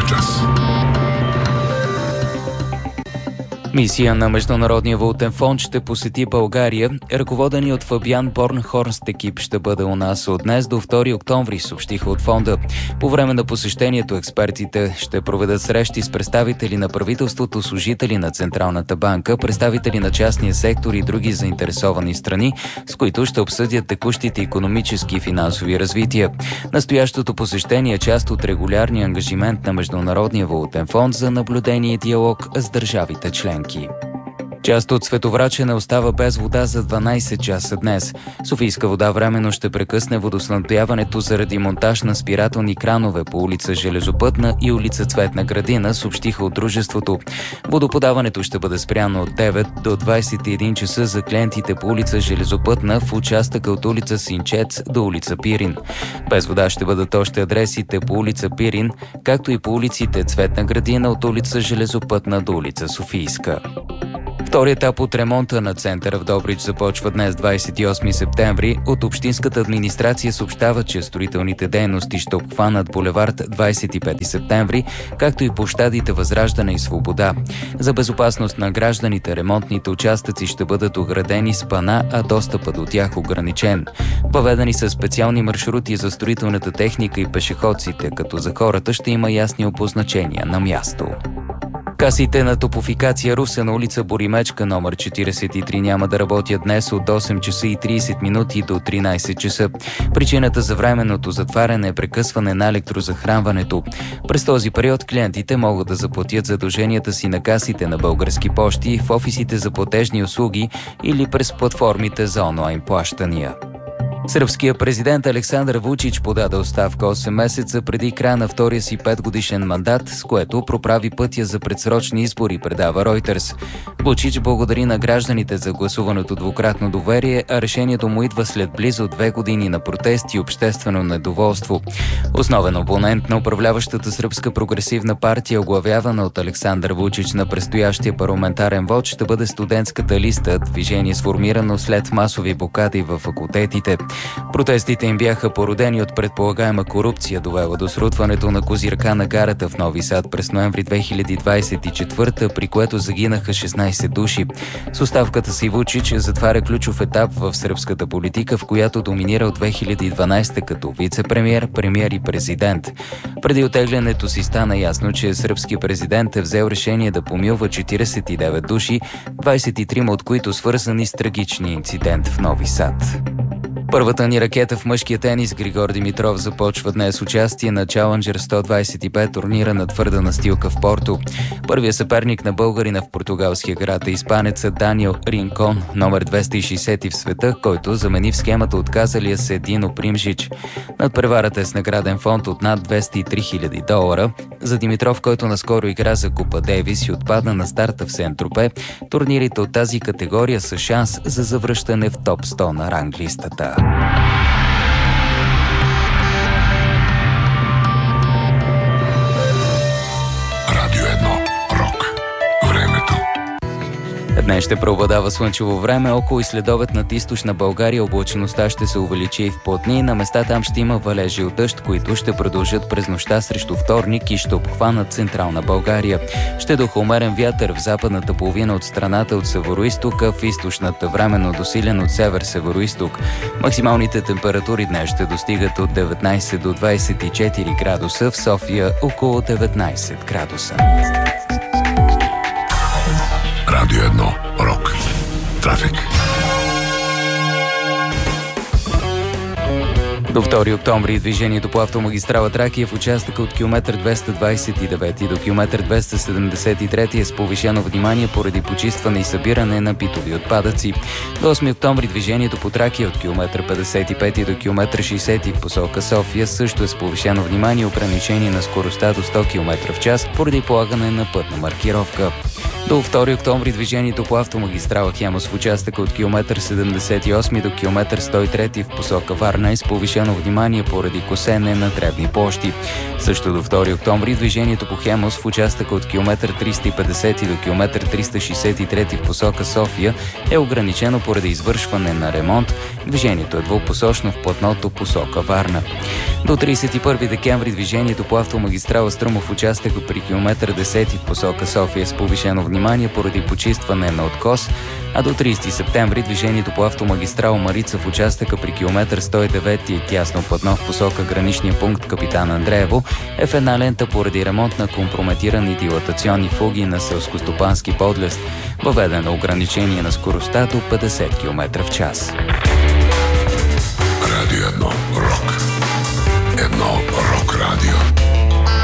час. Мисия на Международния валутен фонд ще посети България. Ръководени от Фабиан Борнхорст екип ще бъде у нас от днес до 2 октомври, съобщиха от фонда. По време на посещението експертите ще проведат срещи с представители на правителството, служители на Централната банка, представители на частния сектор и други заинтересовани страни, с които ще обсъдят текущите икономически и финансови развития. Настоящото посещение е част от регулярния ангажимент на Международния валутен фонд за наблюдение и диалог с държавите членки. Част от Световрачене остава без вода за 12 часа днес. Софийска вода временно ще прекъсне водоснабдяването заради монтаж на спирателни кранове по улица Железопътна и улица Цветна градина, съобщиха от дружеството. Водоподаването ще бъде спряно от 9 до 21 часа за клиентите по улица Железопътна в участъка от улица Синчец до улица Пирин. Без вода ще бъдат още адресите по улица Пирин, както и по улиците Цветна градина от улица Железопътна до улица Софийска. Втори етап от ремонта на центъра в Добрич започва днес, 28 септември. От Общинската администрация съобщава, че строителните дейности ще обхванат булевард 25 септември, както и площадите Възраждане и Свобода. За безопасност на гражданите ремонтните участъци ще бъдат оградени с пана, а достъпът до тях ограничен. Въведени са специални маршрути за строителната техника и пешеходците, като за хората ще има ясни обозначения на място. Касите на Топофикация Русе на улица Боримечка номер 43 няма да работят днес от 8 часа и 30 минути до 13 часа. Причината за временното затваряне е прекъсване на електрозахранването. През този период клиентите могат да заплатят задълженията си на касите на Български пощи, в офисите за платежни услуги или през платформите за онлайн плащания. Сръбският президент Александър Вучич подаде оставка 8 месеца преди края на втория си 5-годишен мандат, с което проправи пътя за предсрочни избори, предава Ройтерс. Вучич благодари на гражданите за гласуваното двукратно доверие, а решението му идва след близо 2 години на протести и обществено недоволство. Основен опонент на управляващата сръбска прогресивна партия, оглавявана от Александър Вучич на предстоящия парламентарен вод, ще бъде студентската листа, движение сформирано след масови блокади в факултетите. Протестите им бяха породени от предполагаема корупция, довела до срутването на козирка на гарата в Нови Сад през ноември 2024, при което загинаха 16 души. С оставката си Вучич затваря ключов етап в сръбската политика, в която доминира от 2012 като вице-премиер, премиер и президент. Преди оттеглянето си стана ясно, че сръбски президент е взел решение да помилва 49 души, 23 от които свързани с трагичния инцидент в Нови Сад. Първата ни ракета в мъжкия тенис Григор Димитров започва днес участие на Challenger 125 турнира на твърда настилка в Порто. Първият съперник на българина в португалския град е испанецът Даниел Ринкон, номер 260 в света, който замени в схемата отказалия се Дино Примжич. Надпреварата е с награден фонд от над $203 000. За Димитров, който наскоро игра за Купа Дейвис и отпадна на старта в Сен-Тропе, турнирите от тази категория са шанс за завръщане в топ 100 на ранглистата. Радио 1. Рок. Времето. Днес ще преобладава слънчево време, около и следобед над източна България облачността ще се увеличи и в плътни. На места там ще има валежи от дъжд, които ще продължат през нощта срещу вторник и ще обхванат централна България. Ще духа умерен вятър в западната половина от страната от североизтока, в източната временно досилен от север-североизток. Максималните температури днес ще достигат от 19 до 24 градуса, в София около 19 градуса. Радио 1. Рок. Трафик. До 2 октомври движението по автомагистрала Тракия в участъка от километър 229 до километър 273 е с повишено внимание поради почистване и събиране на битови отпадъци. До 8 октомври движението по Тракия от километър 55 до километър 60 в посока София също е с повишено внимание и ограничение на скоростта до 100 км в час поради полагане на пътна маркировка. До 2 октомври движението по автомагистрала Хемус в участъка от километър 78 до километър 103 в посока Варна е с повишено внимание поради косене на дребни площи. Също до 2 октомври движението по Хемус в участъка от километър 350 до километър 363 в посока София е ограничено поради извършване на ремонт. Движението е двупосочно в платното посока Варна. До 31 декември движението по автомагистрала Струмов в участъка при километър 10 в посока София е с повишено внимание поради почистване на откос, а до 30 септември движението по автомагистрала Марица в участъка при километър 109 и тясно платно в посока граничния пункт Капитан Андреево е в една лента поради ремонт на компрометирани дилатационни фуги на селскостопански подлест. Въведено ограничение на скоростта до 50 км в час. Радио 1 Рок. Едно рок радио.